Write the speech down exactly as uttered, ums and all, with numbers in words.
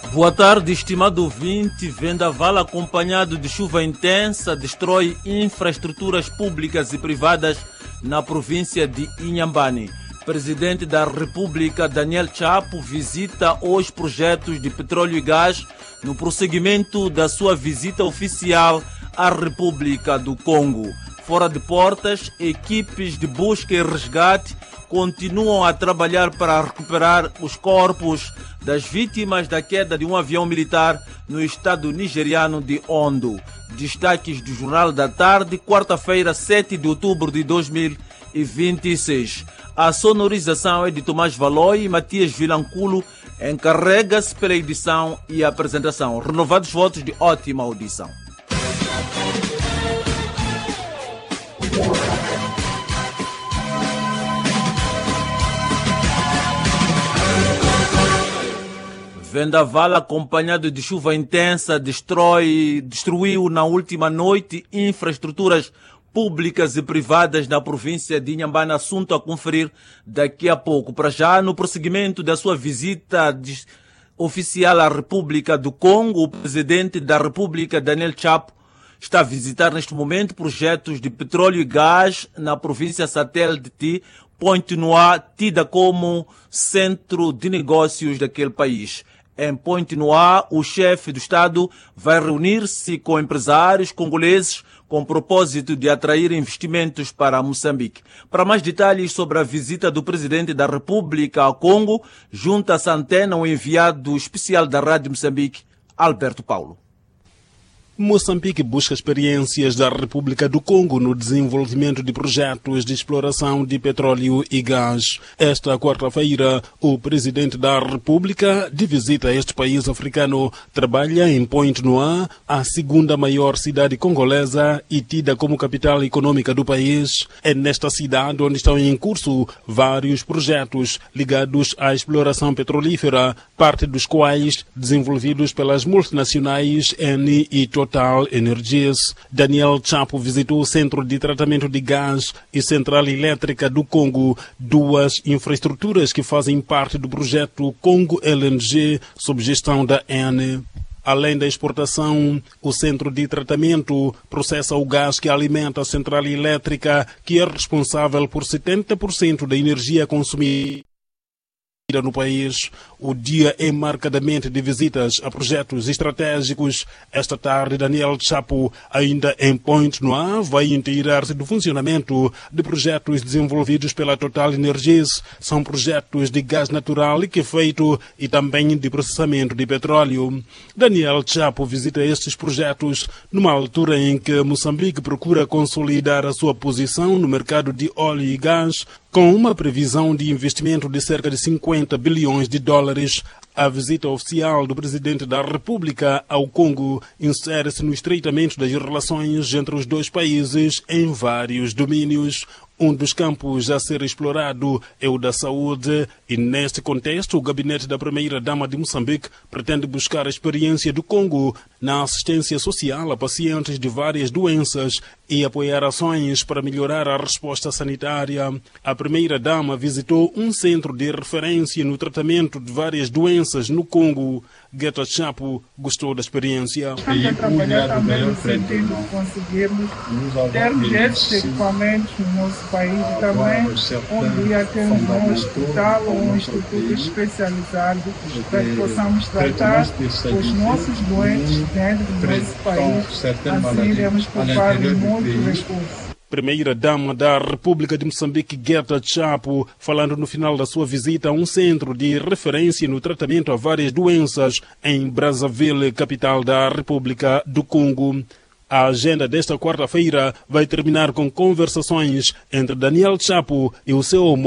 Boa tarde, estimado ouvinte. Vendaval acompanhado de chuva intensa destrói infraestruturas públicas e privadas na província de Inhambane. Presidente da República, Daniel Chapo, visita os projetos de petróleo e gás no prosseguimento da sua visita oficial à República do Congo. Fora de portas, equipes de busca e resgate continuam a trabalhar para recuperar os corpos das vítimas da queda de um avião militar no estado nigeriano de Ondo. Destaques do Jornal da Tarde, quarta-feira, sete de outubro de dois mil e vinte e seis. A sonorização é de Tomás Valoi e Matias Vilanculo encarrega-se pela edição e apresentação. Renovados votos de ótima audição. Vendaval acompanhado de chuva intensa destrói, destruiu na última noite infraestruturas públicas e privadas na província de Inhambane, assunto a conferir daqui a pouco. Para já, no prosseguimento da sua visita de, oficial à República do Congo, o presidente da República, Daniel Chapo, está a visitar neste momento projetos de petróleo e gás na província satélite de Pointe-Noire, tida como centro de negócios daquele país. Em Pointe-Noire, o chefe do Estado vai reunir-se com empresários congoleses com o propósito de atrair investimentos para Moçambique. Para mais detalhes sobre a visita do presidente da República ao Congo, junta-se à antena o enviado especial da Rádio Moçambique, Alberto Paulo. Moçambique busca experiências da República do Congo no desenvolvimento de projetos de exploração de petróleo e gás. Esta quarta-feira, o presidente da República, de visita a este país africano, trabalha em Pointe-Noire, a segunda maior cidade congolesa e tida como capital econômica do país. É nesta cidade onde estão em curso vários projetos ligados à exploração petrolífera, parte dos quais desenvolvidos pelas multinacionais Eni e Total. Total Energias. Daniel Chapo visitou o Centro de Tratamento de Gás e Central Elétrica do Congo, duas infraestruturas que fazem parte do projeto Congo L N G, sob gestão da Eni. Além da exportação, o centro de tratamento processa o gás que alimenta a central elétrica, que é responsável por setenta por cento da energia consumida no país. O dia é marcadamente de visitas a projetos estratégicos. Esta tarde, Daniel Chapo, ainda em Pointe-Noire, vai inteirar-se do funcionamento de projetos desenvolvidos pela Total Energies. São projetos de gás natural liquefeito e também de processamento de petróleo. Daniel Chapo visita estes projetos numa altura em que Moçambique procura consolidar a sua posição no mercado de óleo e gás, com uma previsão de investimento de cerca de cinquenta bilhões de dólares. A visita oficial do presidente da República ao Congo insere-se no estreitamento das relações entre os dois países em vários domínios. Um dos campos a ser explorado é o da saúde e, neste contexto, o gabinete da primeira-dama de Moçambique pretende buscar a experiência do Congo na assistência social a pacientes de várias doenças e apoiar ações para melhorar a resposta sanitária. A primeira-dama visitou um centro de referência no tratamento de várias doenças no Congo. Geta Chapo gostou da experiência. Estamos a trabalhar também no sentido de conseguirmos termos esses equipamentos no nosso país e também um dia termos um hospital ou um instituto especializado para que possamos tratar os nossos doentes dentro do nosso país. Assim iremos poupar muito recurso. Primeira-dama da República de Moçambique, Geta Chapo, falando no final da sua visita a um centro de referência no tratamento a várias doenças em Brazzaville, capital da República do Congo. A agenda desta quarta-feira vai terminar com conversações entre Daniel Chapo e o seu